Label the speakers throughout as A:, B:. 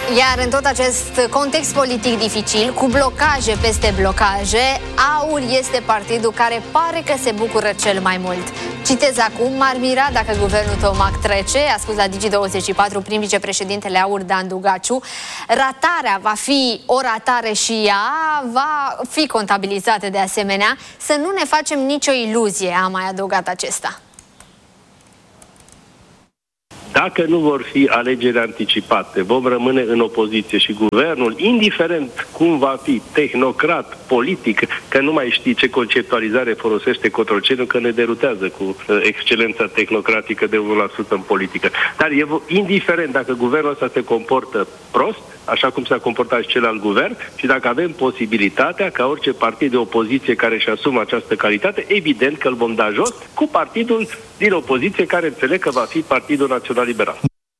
A: Iar în tot acest context politic dificil, cu blocaje peste blocaje, AUR este partidul care pare că se bucură cel mai mult. Citez acum: m-ar mira dacă guvernul Tomac trece, a spus la Digi24 prim vicepreședintele AUR Dan Dugaciu. Ratarea va fi o ratare și ea va fi contabilizată de asemenea. Să nu ne facem nicio iluzie, a mai adăugat acesta.
B: Dacă nu vor fi alegeri anticipate, vom rămâne în opoziție și guvernul, indiferent cum va fi, tehnocrat, politic, că nu mai știi ce conceptualizare folosește Cotroceniu, că ne derutează cu excelența tehnocratică de 1% în politică. Dar indiferent dacă guvernul ăsta se comportă prost, așa cum s-a comportat și celălalt guvern, și dacă avem posibilitatea ca orice partid de opoziție care își asumă această calitate, evident că îl vom da jos cu partidul din opoziție care înțeleg că va fi Partidul Național Liberal.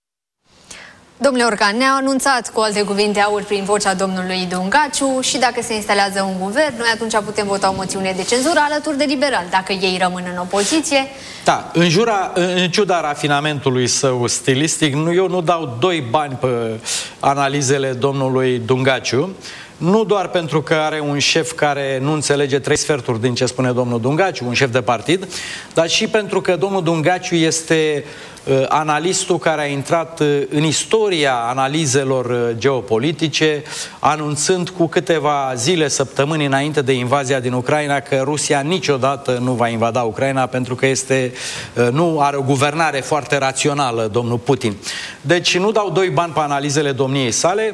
A: Domnule Orcan, ne-a anunțat, cu alte cuvinte, AUR prin vocea domnului Dungaciu, și dacă se instalează un guvern, noi atunci putem vota o moțiune de cenzură alături de liberal, dacă ei rămân în opoziție.
C: Da, în ciuda rafinamentului său stilistic, eu nu dau 2 bani pe analizele domnului Dungaciu, nu doar pentru că are un șef care nu înțelege 3/4 din ce spune domnul Dungaciu, un șef de partid, dar și pentru că domnul Dungaciu este analistul care a intrat în istoria analizelor geopolitice, anunțând cu câteva zile, săptămâni înainte de invazia din Ucraina că Rusia niciodată nu va invada Ucraina pentru că nu are o guvernare foarte rațională, domnul Putin. Deci nu dau 2 bani pe analizele domniei sale,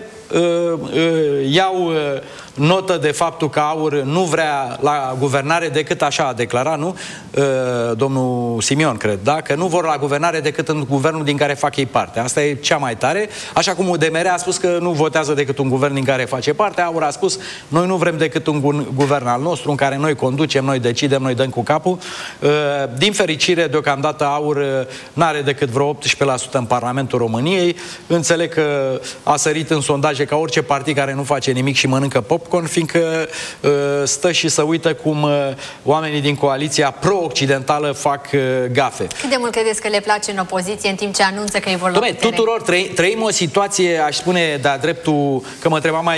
C: iau notă de faptul că AUR nu vrea la guvernare decât așa a declarat, nu? Domnul Simion, cred, da? Că nu vor la guvernare decât în guvernul din care fac ei parte. Asta e cea mai tare. Așa cum UDMR a spus că nu votează decât un guvern din care face parte, AUR a spus noi nu vrem decât un guvern al nostru în care noi conducem, noi decidem, noi dăm cu capul. Din fericire, deocamdată AUR n-are decât vreo 18% în Parlamentul României. Înțeleg că a sărit în sondaje ca orice partid care nu face nimic și mănâncă popcorn, fiindcă stă și să uită cum oamenii din coaliția pro-occidentală fac gafe.
A: Cât de mult credeți că le place în opoziție în timp ce anunță că îi vor lua putere?
C: Tuturor trăim o situație, aș spune de-a dreptul, că mă întreba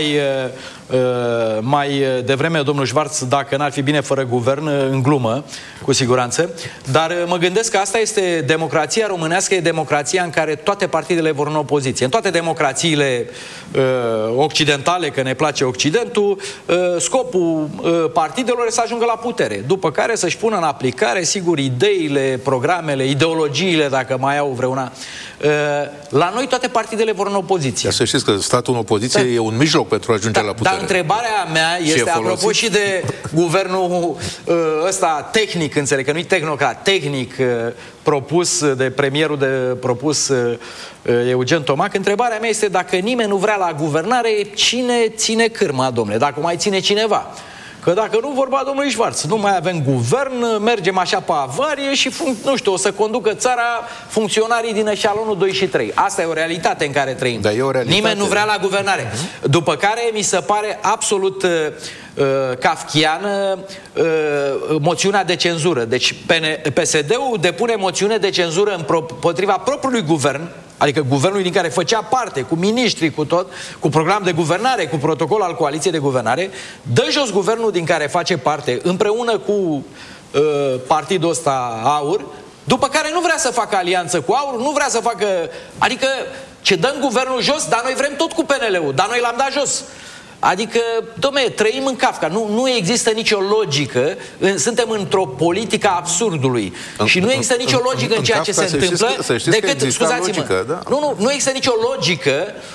C: mai devreme domnul Schwarz dacă n-ar fi bine fără guvern, în glumă, cu siguranță, dar mă gândesc că asta este democrația românească, e democrația în care toate partidele vor în opoziție. În toate democrațiile occidentale, că ne place Occidentul, scopul partidelor e să ajungă la putere, după care să-și pună în aplicare, sigur, ideile, programele, ideologiile, dacă mai au vreuna. La noi toate partidele vor în opoziție.
D: Să știți că statul în opoziție e un mijloc pentru a ajunge la putere.
C: Dar întrebarea mea este, apropo și de guvernul ăsta tehnic, înțeleg că nu-i tehnocrat, tehnic propus de premierul propus Eugen Tomac, întrebarea mea este dacă nimeni nu vrea la guvernare, cine ține cârma, domnule? Dacă mai ține cineva. Că dacă nu, vorba domnului Schwarz, nu mai avem guvern, mergem așa pe avarie și, nu știu, o să conducă țara funcționarii din eșalonul 2 și 3. Asta e o realitate în care trăim.
D: Da,
C: nimeni nu vrea la guvernare. După care mi se pare absolut kafkiană moțiunea de cenzură. Deci PSD-ul depune moțiune de cenzură împotriva propriului guvern, adică guvernului din care făcea parte, cu miniștri, cu tot, cu program de guvernare, cu protocol al coaliției de guvernare, dă jos guvernul din care face parte, împreună cu partidul ăsta AUR, după care nu vrea să facă alianță cu AUR, nu vrea să facă... Adică, ce dăm guvernul jos, dar noi vrem tot cu PNL-ul, dar noi l-am dat jos. Adică, dom'le, trăim în Kafka. Nu există nicio logică. Suntem într-o politică absurdului. Și nu există nicio logică în ceea ce se întâmplă. Decât, scuzați-mă, nu există nicio logică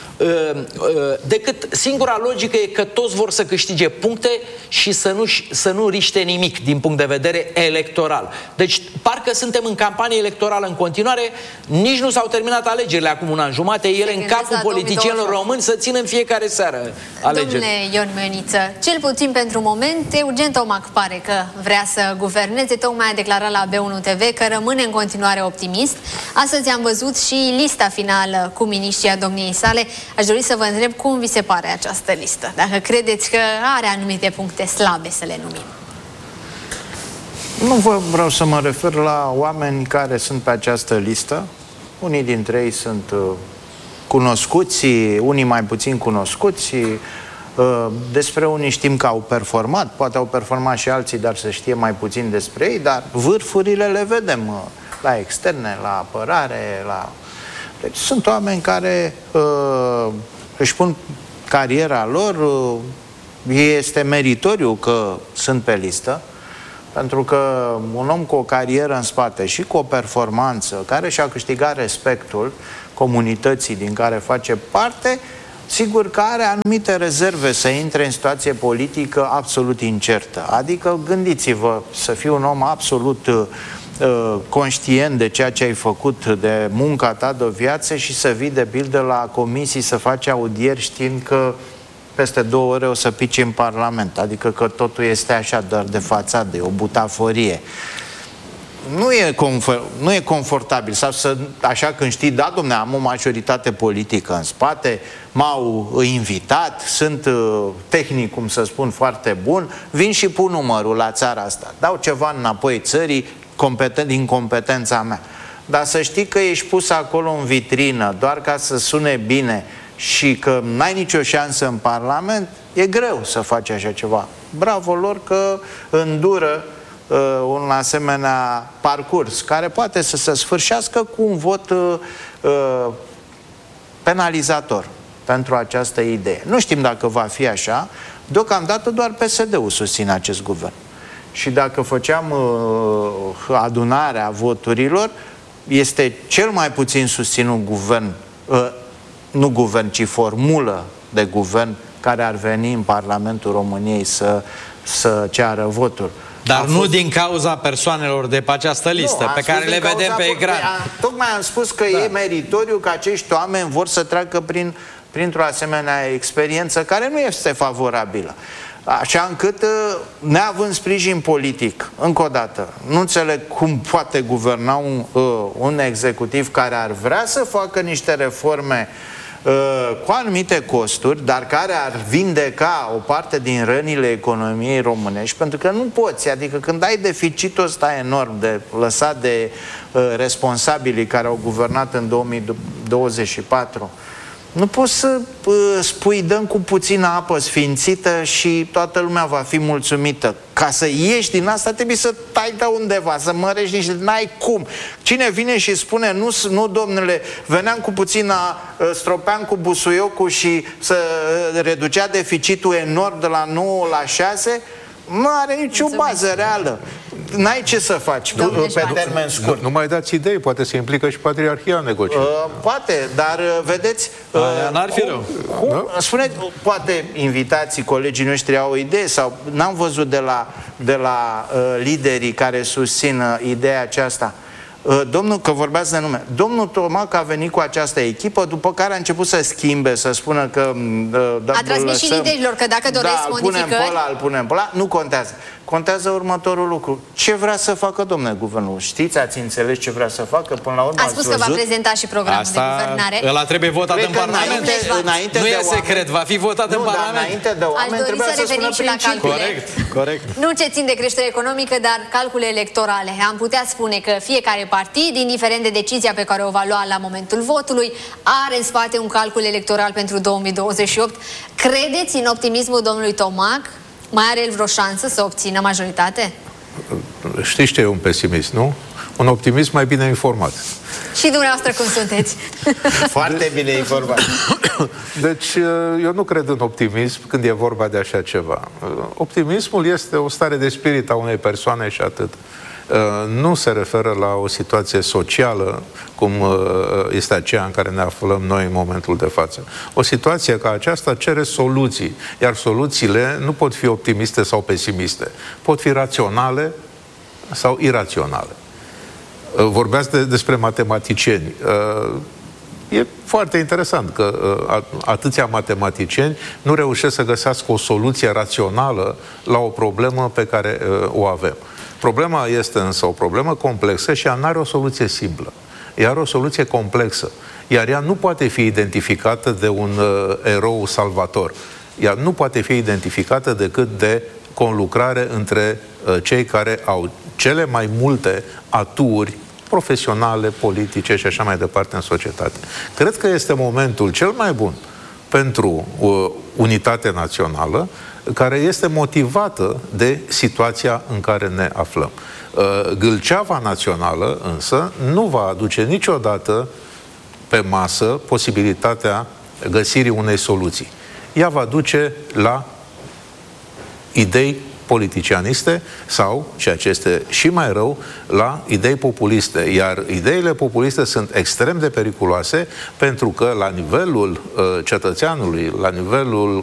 C: decât singura logică e că toți vor să câștige puncte și să nu riște nimic din punct de vedere electoral. Deci parcă suntem în campanie electorală în continuare, nici nu s-au terminat alegerile acum un an jumate, ele în capul politicienilor români să țină în fiecare seară alegeri.
A: Domnule Ion Meniță, cel puțin pentru moment, Eugen Tomac pare că vrea să guverneze, tocmai a declarat la B1 TV că rămâne în continuare optimist. Astăzi am văzut și lista finală cu miniștrii a domniei sale. Aș dori să vă întreb cum vi se pare această listă. Dacă credeți că are anumite puncte slabe, să le numim.
E: Nu vreau să mă refer la oameni care sunt pe această listă. Unii dintre ei sunt cunoscuți, unii mai puțin cunoscuți. Despre unii știm că au performat, poate au performat și alții, dar se știe mai puțin despre ei, dar vârfurile le vedem la externe, la apărare, Deci sunt oameni care își pun cariera lor, este meritoriu că sunt pe listă, pentru că un om cu o carieră în spate și cu o performanță care și-a câștigat respectul comunității din care face parte, sigur că are anumite rezerve să intre în situație politică absolut incertă. Adică gândiți-vă să fii un om absolut conștient de ceea ce ai făcut, de munca ta de o viață și să vii de pildă la comisii să faci audieri știind că peste 2 ore o să pici în Parlament. Adică că totul este așa doar de fațadă, e o butaforie. Nu e confortabil. Sau așa când știi, da, dom'le, am o majoritate politică în spate, m-au invitat, sunt tehnic, cum să spun, foarte bun, vin și pun numărul la țara asta. Dau ceva înapoi țării din competența mea. Dar să știi că ești pus acolo în vitrină doar ca să sune bine și că n-ai nicio șansă în Parlament, e greu să faci așa ceva. Bravo lor că îndură un asemenea parcurs, care poate să se sfârșească cu un vot penalizator pentru această idee. Nu știm dacă va fi așa. Deocamdată doar PSD-ul susține acest guvern. Și dacă făceam adunarea voturilor, este cel mai puțin susținut guvern, nu guvern, ci formulă de guvern care ar veni în Parlamentul României să ceară voturi.
C: Dar nu din cauza persoanelor de pe această listă, pe care le vedem pe ecran.
E: Tocmai am spus că e meritoriu că acești oameni vor să treacă printr-o asemenea experiență care nu este favorabilă. Așa încât, neavând sprijin politic, încă o dată, nu înțeleg cum poate guverna un executiv care ar vrea să facă niște reforme cu anumite costuri, dar care ar vindeca o parte din rănile economiei românești, pentru că nu poți, adică când ai deficitul ăsta enorm lăsat de responsabilii care au guvernat în 2024, nu poți să spui dăm cu puțină apă sfințită și toată lumea va fi mulțumită. Ca să ieși din asta trebuie să tai de undeva, să mărești niște... N-ai cum. Cine vine și spune nu domnule, veneam cu puțină, stropeam cu busuiocul și să reducea deficitul enorm de la 9 la 6, nu are nicio bază reală. N-ai ce să faci pe termen scurt.
D: Nu mai dați idei, poate se implică și patriarhia în negocieri.
E: Poate, dar vedeți...
C: n-ar fi rău.
E: Spuneți, poate invitații, colegii noștri au o idee sau n-am văzut de la liderii care susțin ideea aceasta. Domnul, că vorbeați de nume, domnul Tomac a venit cu această echipă, după care a început să schimbe, să spună că
A: a transmis și liderilor că dacă doresc modificări,
E: îl punem pe ăla, nu contează. Contează următorul lucru. Ce vrea să facă, domnule guvernul? Știți, ați înțeles ce vrea să facă? Până la urmă
A: a spus că va prezenta și programul de guvernare.
C: Ăla trebuie votat în Parlament. Nu e secret, va fi votat în Parlament.
E: Înainte de oameni trebuia să spună principiul.
C: Corect.
A: Nu ce țin de creștere economică, dar calcule electorale. Am putea spune că fiecare partid, indiferent de decizia pe care o va lua la momentul votului, are în spate un calcul electoral pentru 2028. Credeți în optimismul domnului Tomac? Mai are el vreo șansă să obțină majoritate?
D: Știți ce e un pesimist, nu? Un optimist mai bine informat.
A: Și dumneavoastră cum sunteți?
E: Foarte bine informat.
D: Deci, eu nu cred în optimism când e vorba de așa ceva. Optimismul este o stare de spirit a unei persoane și atât. Nu se referă la o situație socială cum este aceea în care ne aflăm noi în momentul de față. O situație ca aceasta cere soluții, iar soluțiile nu pot fi optimiste sau pesimiste. Pot fi raționale sau iraționale. Vorbeați despre matematicieni. E foarte interesant că atâția matematicieni nu reușesc să găsească o soluție rațională la o problemă pe care o avem. Problema este însă o problemă complexă și ea nu are o soluție simplă. Ea are o soluție complexă. Iar ea nu poate fi identificată de un erou salvator. Ea nu poate fi identificată decât de conlucrare între cei care au cele mai multe aturi profesionale, politice și așa mai departe în societate. Cred că este momentul cel mai bun pentru unitate națională, care este motivată de situația în care ne aflăm. Gâlceava națională însă nu va aduce niciodată pe masă posibilitatea găsirii unei soluții. Ea va duce la idei politicianiste sau, ceea ce este și mai rău, la idei populiste. Iar ideile populiste sunt extrem de periculoase pentru că la nivelul cetățeanului, la nivelul